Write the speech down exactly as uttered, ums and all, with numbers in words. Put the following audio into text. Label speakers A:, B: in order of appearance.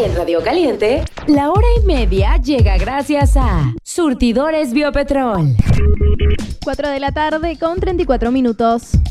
A: En Radio Caliente, la hora y media llega gracias a Surtidores Biopetrol.
B: cuatro de la tarde con treinta y cuatro minutos.